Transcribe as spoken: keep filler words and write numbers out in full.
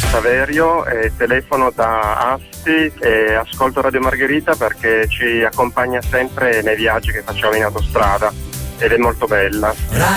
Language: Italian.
Saverio e telefono da Asti e ascolto Radio Margherita perché ci accompagna sempre nei viaggi che facciamo in autostrada ed è molto bella.